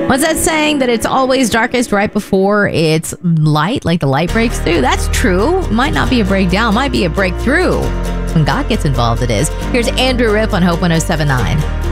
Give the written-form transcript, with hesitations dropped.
What's that saying that it's always darkest right before it's light, like the light breaks through? That's true. Might not be a breakdown, might be a breakthrough. When God gets involved, it is. Here's Andrew Ripp on Hope 107.9.